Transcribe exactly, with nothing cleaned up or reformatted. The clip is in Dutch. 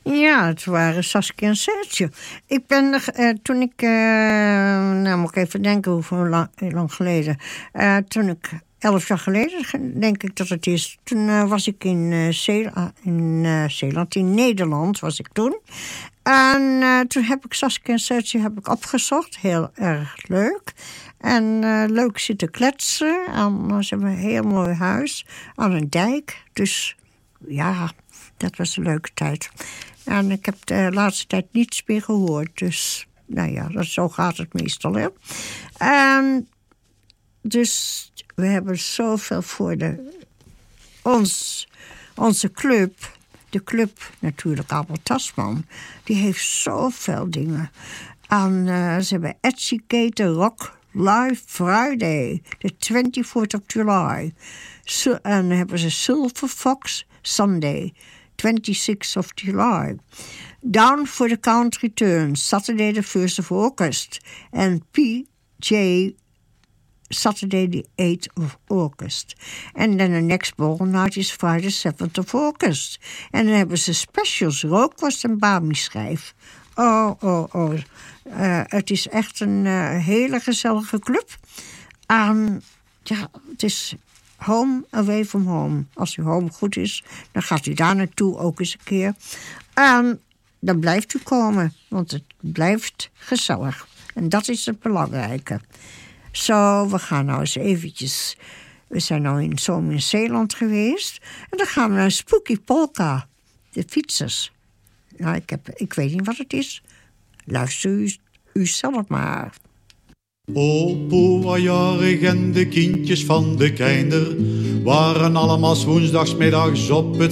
Ja, het waren Saskia en Sertje. Ik ben er, uh, toen ik, uh, nou moet ik even denken hoeveel lang, lang geleden. Uh, toen ik, elf jaar geleden denk ik dat het is. Toen uh, was ik in, uh, Zeeland, in uh, Zeeland, in Nederland was ik toen. En uh, toen heb ik Saskia en Sertje heb ik opgezocht. Heel erg leuk. En uh, leuk zitten kletsen. En uh, ze hebben een heel mooi huis aan een dijk. Dus ja, dat was een leuke tijd. En ik heb de laatste tijd niets meer gehoord. Dus, nou ja, dat, zo gaat het meestal, hè. En dus we hebben zoveel voor de, ons, onze club. De club natuurlijk, Albert Tasman. Die heeft zoveel dingen. En uh, ze hebben Etsy Kate Rock Live Friday. De twenty-fourth of July. So, en dan hebben ze Silver Fox Sunday. twenty-sixth of July. Down for the Count Returns, Saturday the first of August. En P J, Saturday the eighth of August. En dan the next ball night is Friday seventh of August. En dan hebben ze specials, rookworst en bami-schijf. Oh, oh, oh. Uh, het is echt een uh, hele gezellige club. En ja, het is home away from home. Als uw home goed is, dan gaat u daar naartoe ook eens een keer. En dan blijft u komen, want het blijft gezellig. En dat is het belangrijke. Zo, we gaan nou eens eventjes. We zijn nou in zomer in Zeeland geweest. En dan gaan we naar Spooky Polka. De fietsers. Nou, ik, heb, ik weet niet wat het is. Luister u, u zelf maar. Opo was jarig en de kindjes van de kinder waren allemaal 's woensdagsmiddags op het